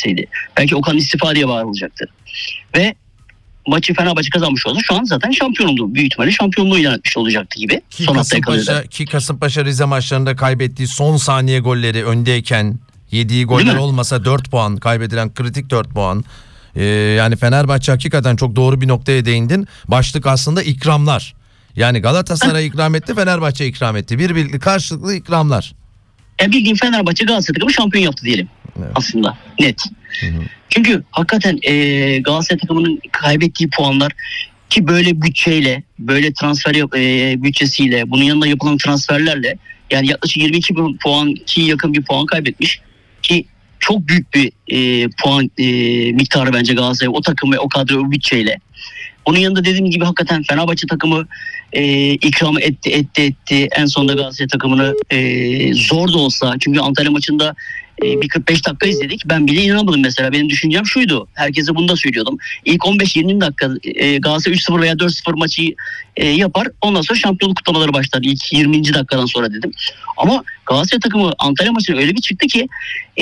gitseydi. Belki Okan istifa diye bağırılacaktı. Ve maçı Fenerbahçe kazanmış olsa şu an zaten şampiyon oldu. Büyük ihtimalle şampiyonluğu ilan etmiş olacaktı gibi. Son haftaya kalıyor. Ki Kasımpaşa Rize maçlarında kaybettiği son saniye golleri öndeyken yediği goller olmasa 4 puan kaybedilen kritik 4 puan. Yani Fenerbahçe hakikaten çok doğru bir noktaya değindin. Başlık aslında ikramlar. Yani Galatasaray ikram etti, Fenerbahçe ikram etti. Birbirlikli karşılıklı ikramlar. Bildiğim Fenerbahçe Galatasaray takımı şampiyon yaptı diyelim. Evet. Aslında net. Hı-hı. Çünkü hakikaten Galatasaray takımının kaybettiği puanlar ki böyle bütçeyle, böyle transfer bütçesiyle, bunun yanında yapılan transferlerle yani yaklaşık 22 puan ki yakın bir puan kaybetmiş ki çok büyük bir puan miktarı bence Galatasaray o takım ve o kadro o bütçeyle. Onun yanında dediğim gibi hakikaten Fenerbahçe takımı ikram etti. En sonunda Galatasaray takımını zor da olsa çünkü Antalya maçında bir 45 dakika izledik. Ben bile inanamadım mesela. Benim düşüncem şuydu. Herkese bunu da söylüyordum. İlk 15-20 dakika Galatasaray 3-0 veya 4-0 maçı yapar. Ondan sonra şampiyonluk kutlamaları başlar. İlk 20. dakikadan sonra dedim. Ama Galatasaray takımı Antalya maçına öyle bir çıktı ki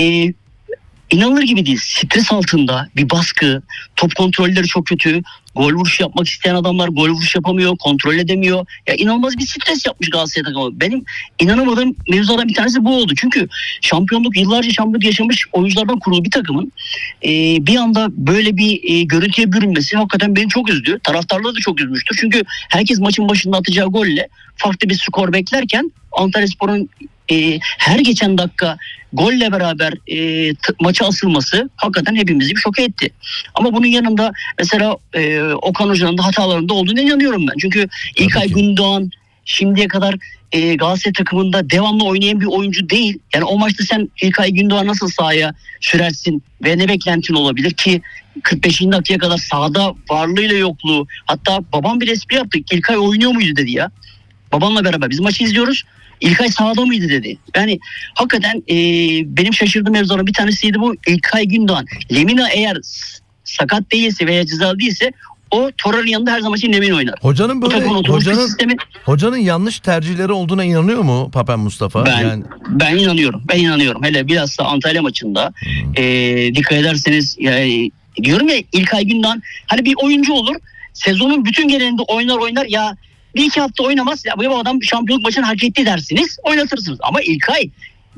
İnanılır gibi değil. Stres altında bir baskı, top kontrolleri çok kötü. Gol vuruşu yapmak isteyen adamlar gol vuruş yapamıyor, kontrol edemiyor. Ya inanılmaz bir stres yapmış Galatasaray takımı. Benim inanamadığım mevzulardan bir tanesi bu oldu. Çünkü yıllarca şampiyonluk yaşamış oyunculardan kurulu bir takımın bir anda böyle bir görüntüye bürünmesi hakikaten beni çok üzdü. Taraftarları da çok üzmüştür. Çünkü herkes maçın başında atacağı golle farklı bir skor beklerken Antalyaspor'un her geçen dakika golle beraber maça asılması hakikaten hepimizi bir şok etti. Ama bunun yanında mesela Okan Hoca'nın da hatalarında olduğunu inanıyorum ben. Çünkü İlkay Gündoğan şimdiye kadar Galatasaray takımında devamlı oynayan bir oyuncu değil. Yani o maçta sen İlkay Gündoğan nasıl sahaya sürersin ve ne beklentin olabilir ki 45. dakikaya kadar sahada varlığıyla yokluğu, hatta babam bir espri yaptı. İlkay oynuyor muydu dedi ya. Babamla beraber biz maçı izliyoruz. İlkay sahada mıydı dedi. Yani hakikaten benim şaşırdığım mevzuların bir tanesiydi bu. İlkay Gündoğan. Lemina eğer sakat değilse veya cezalı değilse o Torreira'nın yanında her zaman için Lemina oynar. Hocanın böyle hocanın yanlış tercihleri olduğuna inanıyor mu Papen Mustafa? Ben inanıyorum. Ben inanıyorum. Hele bilhassa Antalya maçında dikkat ederseniz diyorum ya İlkay Gündoğan hani bir oyuncu olur. Sezonun bütün genelinde oynar ya bir iki hafta oynamaz. Ya bu adam şampiyonluk maçını hak etti dersiniz. Oynatırsınız. Ama İlkay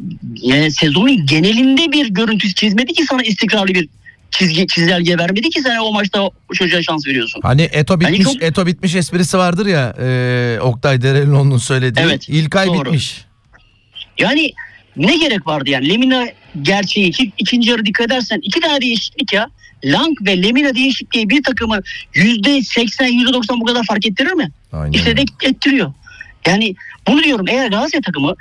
sezonun genelinde bir görüntü çizmedi ki sana istikrarlı bir çizelge vermedi ki sana o maçta o çocuğa şans veriyorsun. Hani Eto bitmiş esprisi vardır ya Oktay Derelioğlu'nun söylediği. Evet, İlkay doğru. Bitmiş. Yani ne gerek vardı yani? Lemina gerçeği ikinci yarı dikkat edersen 2 tane değişiklik ya. Lang ve Lemina değişikliği bir takımı %80 %90 bu kadar fark ettirir mi? Aynen. İşte de ettiriyor. Yani bunu diyorum, eğer Galatasaray takımı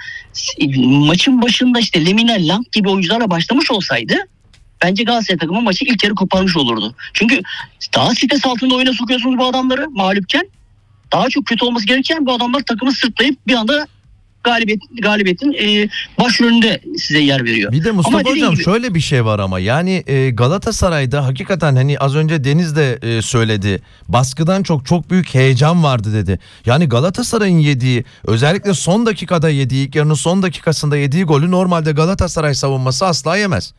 maçın başında işte Lemina, Lang gibi oyuncularla başlamış olsaydı bence Galatasaray takımı maçı ilk yarı koparmış olurdu. Çünkü daha stres altında oyuna sokuyorsunuz bu adamları mağlupken. Daha çok kötü olması gereken bu adamlar takımı sırtlayıp bir anda galibiyetin başrolünde size yer veriyor. Bir de Mustafa Hocam şöyle bir şey var ama yani Galatasaray'da hakikaten hani az önce Deniz de söyledi, baskıdan çok büyük heyecan vardı dedi. Yani Galatasaray'ın yediği, özellikle son dakikada yediği, ilk yarının son dakikasında yediği golü normalde Galatasaray savunması asla yemez.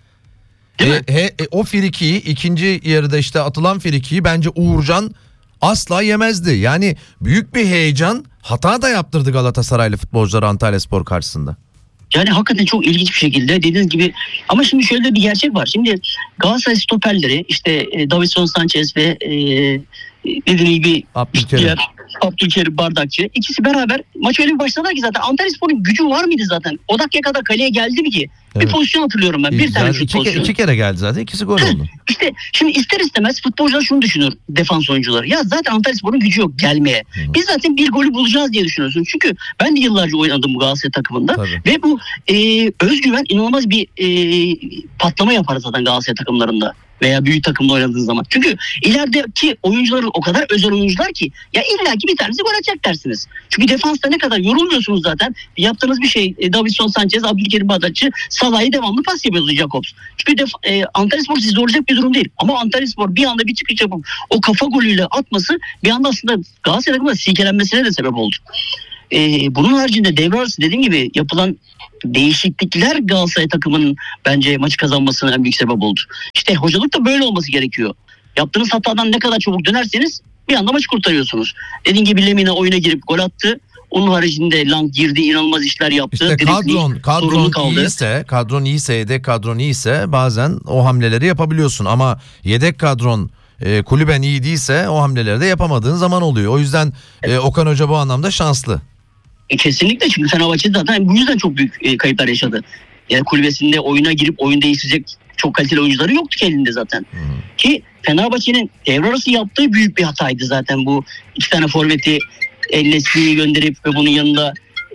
O frikiyi, ikinci yarıda işte atılan frikiyi bence Uğurcan asla yemezdi. Yani büyük bir heyecan, hata da yaptırdı Galatasaraylı futbolcular Antalyaspor karşısında. Yani hakikaten çok ilginç bir şekilde dediğiniz gibi, ama şimdi şöyle bir gerçek var. Şimdi Galatasaray stoperleri işte Davinson Sanchez ve dediğiniz gibi Abdülkerim Bardakçı, ikisi beraber maç öyle bir başladılar ki zaten Antalyaspor'un gücü var mıydı zaten? O dakika kadar kaleye geldi mi ki? Evet. Bir pozisyon hatırlıyorum ben. Bir tane şut pozisyonu. İki kere geldi zaten. İkisi gol oldu. İşte şimdi ister istemez futbolcular şunu düşünür, defans oyuncuları. Ya zaten Antalyaspor'un gücü yok gelmeye. Biz zaten bir golü bulacağız diye düşünüyorsun. Çünkü ben de yıllarca oynadım bu Galatasaray takımında. Tabii. Ve bu özgüven inanılmaz bir patlama yapar zaten Galatasaray takımlarında veya büyük takımda oynadığınız zaman. Çünkü ilerideki oyuncular o kadar özel oyuncular ki ya illaki bir tanesi gol atacak dersiniz. Çünkü defansta ne kadar yorulmuyorsunuz zaten. Yaptığınız bir şey Davinson Sanchez, Abdülkerim Bardakçı, Salah'ı devamlı pas yapıyorsunuz Jakobs. Çünkü Antalyaspor sizi zorlayacak bir durum değil. Ama Antalyaspor bir anda bir çıkış yapıp o kafa golüyle atması bir anda aslında Galatasaray takımının silkelenmesine de sebep oldu. bunun haricinde devre arası dediğim gibi yapılan değişiklikler Galatasaray takımının bence maçı kazanmasına en büyük sebep oldu. İşte hocalık da böyle olması gerekiyor. Yaptığınız hatadan ne kadar çabuk dönerseniz bir anda maçı kurtarıyorsunuz. Dediğim gibi Lemina oyuna girip gol attı. Onun haricinde Lang girdi, inanılmaz işler yaptı. İşte kadron iyiyse, yedek kadron iyiyse bazen o hamleleri yapabiliyorsun. Ama yedek kadron kulüben iyi değilse o hamleleri de yapamadığın zaman oluyor. O yüzden Okan Hoca bu anlamda şanslı. Kesinlikle, çünkü Fenerbahçe zaten bu yüzden çok büyük kayıplar yaşadı. Yani kulübesinde oyuna girip oyun değiştirecek çok kaliteli oyuncuları yoktu ki elinde zaten. Ki Fenerbahçe'nin devre arası yaptığı büyük bir hataydı zaten bu. 2 tane forveti El-Nesri'yi gönderip ve bunun yanında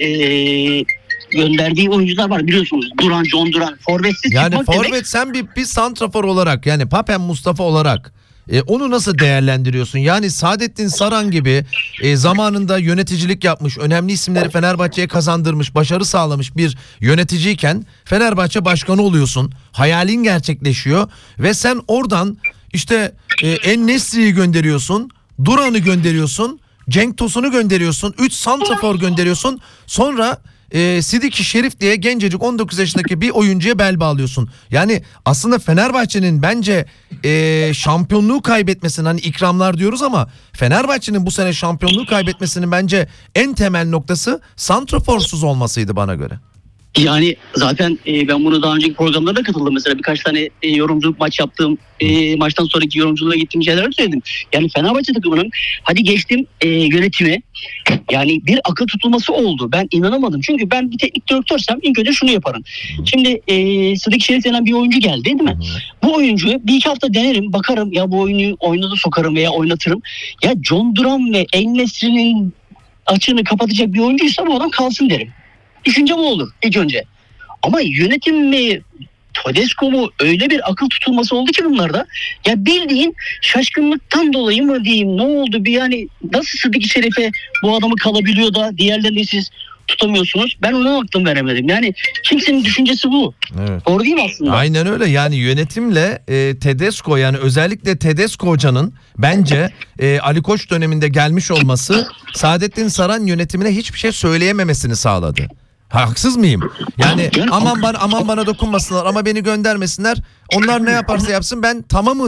gönderdiği oyuncular var biliyorsunuz. John Duran. Forvetsiz yani çıkmak forvet demek. sen bir santrafor olarak, yani Papen Mustafa olarak onu nasıl değerlendiriyorsun? Yani Saadettin Saran gibi zamanında yöneticilik yapmış, önemli isimleri Fenerbahçe'ye kazandırmış, başarı sağlamış bir yöneticiyken Fenerbahçe başkanı oluyorsun. Hayalin gerçekleşiyor ve sen oradan işte En-Nesyri'yi gönderiyorsun, Duran'ı gönderiyorsun, Cenk Tosun'u gönderiyorsun, 3 santrafor gönderiyorsun. Sonra Sidiki Şerif diye gencecik 19 yaşındaki bir oyuncuya bel bağlıyorsun. Yani aslında Fenerbahçe'nin bence şampiyonluğu kaybetmesinin, hani ikramlar diyoruz ama Fenerbahçe'nin bu sene şampiyonluğu kaybetmesinin bence en temel noktası santraforsuz olmasıydı bana göre. Yani zaten ben bunu daha önceki programlarda katıldım. Mesela birkaç tane yorumculuk maç yaptığım, maçtan sonraki yorumculuğa gittiğim şeyler söyledim. Yani Fenerbahçe takımının hadi geçtim yönetimi, yani bir akıl tutulması oldu. Ben inanamadım. Çünkü ben bir teknik direktörsem ilk önce şunu yaparım. Şimdi Sıdık Şerif denen bir oyuncu geldi değil mi? Bu oyuncuyu bir iki hafta denerim, bakarım ya bu oyunu da sokarım veya oynatırım. Ya John Duran ve El-Nesri'nin açığını kapatacak bir oyuncuysa bu adam kalsın derim. Düşünce bu olur ilk önce. Ama yönetim mi, Tedesco mu, öyle bir akıl tutulması oldu ki bunlarda. Ya bildiğin şaşkınlıktan dolayı mı diyeyim, ne oldu bir, yani nasıl Sıdık Şerif'e bu adamı kalabiliyor da diğerlerini siz tutamıyorsunuz? Ben ona aklım veremedim. Yani kimsenin düşüncesi bu. Evet. Doğru değil mi aslında? Aynen öyle. Yani yönetimle Tedesco, yani özellikle Tedesco hocanın bence Ali Koç döneminde gelmiş olması Saadettin Saran yönetimine hiçbir şey söyleyememesini sağladı. Haksız mıyım? Yani aman bana dokunmasınlar, ama beni göndermesinler. Onlar ne yaparsa yapsın, ben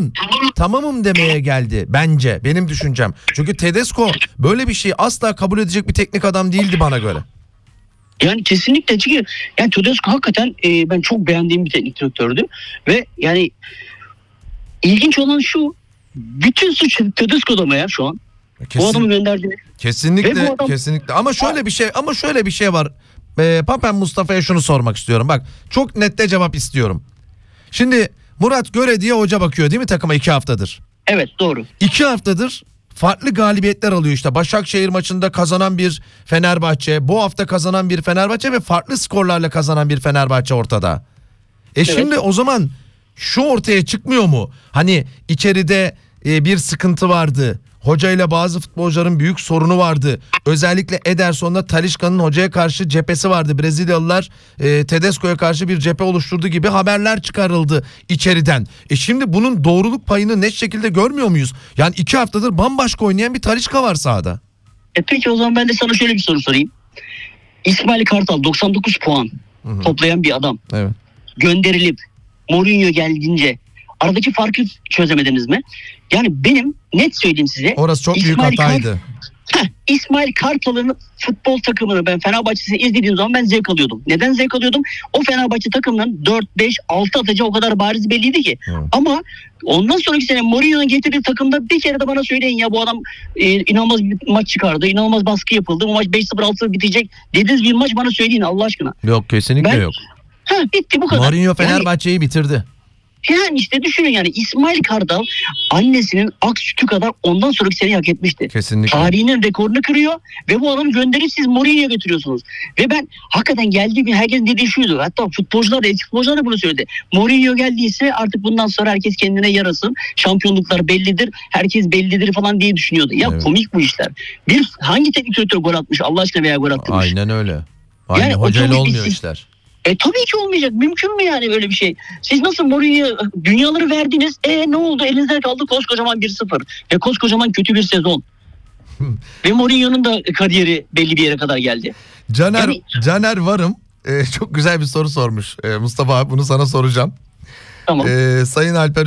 tamamım demeye geldi bence, benim düşüncem. Çünkü Tedesco böyle bir şeyi asla kabul edecek bir teknik adam değildi bana göre. Yani kesinlikle, çünkü yani Tedesco hakikaten ben çok beğendiğim bir teknik direktördü ve yani ilginç olan şu, bütün suç Tedesco'da mı ya şu an? Bu adamı gönderdi. Kesinlikle. Ama şöyle bir şey var. Papen Mustafa'ya şunu sormak istiyorum. Bak, çok nette cevap istiyorum. Şimdi Murat Göredi'ye hoca bakıyor değil mi takıma 2 haftadır? Evet, doğru. 2 haftadır farklı galibiyetler alıyor işte. Başakşehir maçında kazanan bir Fenerbahçe, bu hafta kazanan bir Fenerbahçe ve farklı skorlarla kazanan bir Fenerbahçe ortada. Şimdi o zaman şu ortaya çıkmıyor mu? Hani içeride bir sıkıntı vardı. Hocayla bazı futbolcuların büyük sorunu vardı. Özellikle Ederson'la Talisca'nın hocaya karşı cephesi vardı. Brezilyalılar Tedesco'ya karşı bir cephe oluşturdu gibi haberler çıkarıldı içeriden. Şimdi bunun doğruluk payını net şekilde görmüyor muyuz? Yani 2 haftadır bambaşka oynayan bir Talisca var sahada. Peki o zaman ben de sana şöyle bir soru sorayım. İsmail Kartal 99 puan toplayan bir adam. Evet. Gönderilip Mourinho geldiğince aradaki farkı çözemediniz mi? Yani benim net söyleyeyim size. Orası çok büyük hataydı. İsmail Kartal'ın futbol takımını ben Fenerbahçe'sini izlediğim zaman ben zevk alıyordum. Neden zevk alıyordum? O Fenerbahçe takımının 4, 5, 6 atacağı o kadar bariz belliydi ki. Ama ondan sonraki sene Mourinho'nun getirdiği takımda bir kere de bana söyleyin ya bu adam inanılmaz bir maç çıkardı. İnanılmaz baskı yapıldı. Bu maç 5-0-6 bitecek dediğiniz bir maç bana söyleyin Allah aşkına. Yok, kesinlikle yok. Bitti bu kadar. Mourinho Fenerbahçe'yi bitirdi. Yani işte düşünün, yani İsmail Kartal annesinin ak sütü kadar ondan sonraki seneyi hak etmişti. Kesinlikle. Tarihinin rekorunu kırıyor ve bu adamı gönderip siz Mourinho'ya götürüyorsunuz. Ve ben hakikaten geldiği gün herkesin dediği şuydu. Hatta futbolcular da, eski futbolcular da bunu söyledi. Mourinho geldiyse artık bundan sonra herkes kendine yarasın. Şampiyonluklar bellidir. Herkes bellidir falan diye düşünüyordu. Ya evet. Komik bu işler. Hangi teknik direktör gol atmış Allah aşkına veya gol attırmış? Aynen öyle. Yani hocayla olmuyor işler. Tabii ki olmayacak. Mümkün mü yani böyle bir şey? Siz nasıl Mourinho'ya dünyaları verdiniz? Ne oldu? Elinizde kaldı koskocaman 1-0. Ve koskocaman kötü bir sezon. Ve Mourinho'nun da kariyeri belli bir yere kadar geldi. Caner Varım çok güzel bir soru sormuş. Mustafa abi bunu sana soracağım. Tamam. Sayın Alper